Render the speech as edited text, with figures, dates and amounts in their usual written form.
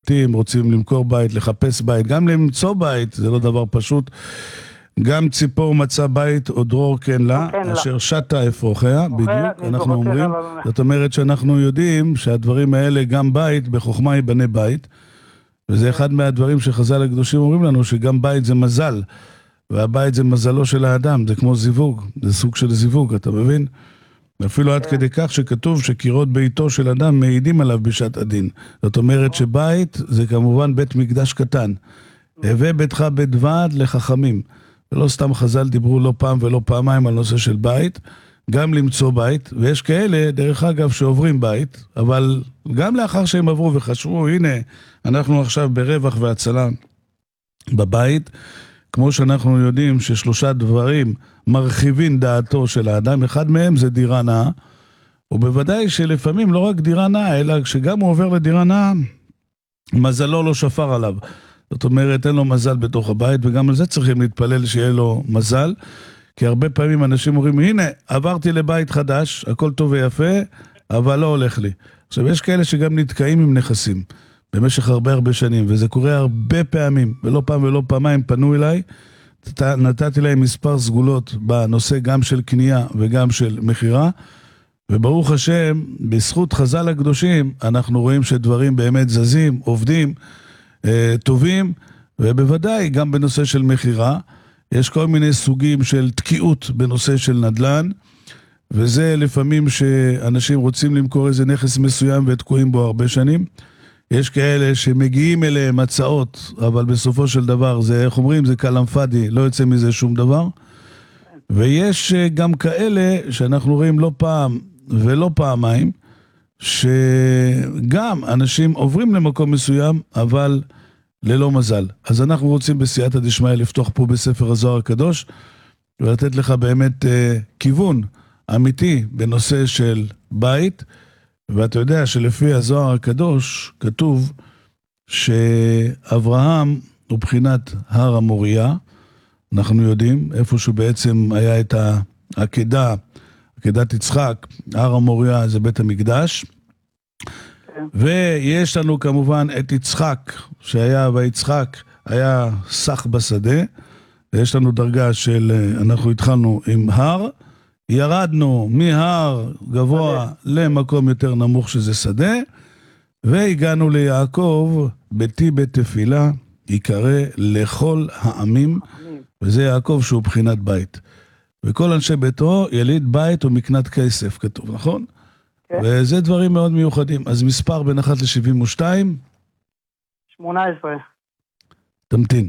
מתלבטים, רוצים למכור בית, לחפש בית, גם למצוא בית, זה לא דבר פשוט. גם ציפור מצא בית או דרור כן לה, אשר שתה אפרוחיה, בדיוק, אנחנו אומרים. זאת אומרת שאנחנו יודעים שהדברים האלה, גם בית, בחוכמה ייבנה בית, וזה אחד מהדברים שחז"ל הקדושים אומרים לנו, שגם בית זה מזל, והבית זה מזלו של האדם, זה כמו זיווג, זה סוג של זיווג, אתה מבין? אפילו עד כדי כך שכתוב שקירות ביתו של אדם מעידים עליו בשעת הדין. זאת אומרת שבית זה כמובן בית מקדש קטן. הווה ביתך בית ועד לחכמים. ולא סתם חז"ל דיברו לא פעם ולא פעמיים על נושא של בית, גם למצוא בית, ויש כאלה, דרך אגב, שעוברים בית, אבל גם לאחר שהם עברו וחשבו, הנה, אנחנו עכשיו ברווח והצלה בבית, כמו שאנחנו יודעים ששלושה דברים מרחיבים דעתו של האדם, אחד מהם זה דירה נאה, ובוודאי שלפעמים לא רק דירה נאה, אלא שגם הוא עובר לדירה נאה, מזלו לא שפר עליו. זאת אומרת, אין לו מזל בתוך הבית, וגם על זה צריכים להתפלל שיהיה לו מזל, כי הרבה פעמים אנשים אומרים, הנה, עברתי לבית חדש, הכל טוב ויפה, אבל לא הולך לי. עכשיו, יש כאלה שגם נתקעים עם נכסים, במשך הרבה שנים, וזה קורה הרבה פעמים, ולא פעם ולא פעמיים פנו אליי, נתתי להם מספר סגולות בנושא גם של קנייה וגם של מחירה, וברוך השם, בזכות חז"ל הקדושים, אנחנו רואים שדברים באמת זזים, עובדים, טובים, ובוודאי גם בנושא של מחירה, יש כל מיני סוגים של תקיעות בנושא של נדל"ן, וזה לפעמים שאנשים רוצים למכור איזה נכס מסוים ותקועים בו הרבה שנים, יש כאלה שמגיעים אליהם הצעות, אבל בסופו של דבר זה, איך אומרים, זה קלם פאדי, לא יוצא מזה שום דבר, ויש גם כאלה שאנחנו רואים לא פעם ולא פעמיים, שגם אנשים עוברים למקום מסוים, אבל ללא מזל. אז אנחנו רוצים בסייעתא דשמיא לפתוח פה בספר הזוהר הקדוש, ולתת לך באמת כיוון אמיתי בנושא של בית, ואתה יודע שלפי הזוהר הקדוש כתוב שאברהם הוא בחינת הר המוריה, אנחנו יודעים איפשהו בעצם היה את עקדת יצחק, הר המוריה זה בית המקדש, ויש לנו כמובן את יצחק, ויצחק היה סך בשדה, ויש לנו דרגה של, אנחנו התחלנו עם הר, ירדנו מהר גבוה למקום יותר נמוך שזה שדה, והגענו ליעקב, ביתי בית תפילה, יקרא לכל העמים, וזה יעקב שהוא בחינת בית. וכל אנשי ביתו יליד בית ומקנת כסף, כתוב, נכון? וזה דברים מאוד מיוחדים. אז מספר בין 1 ל-72? 18. תמתין.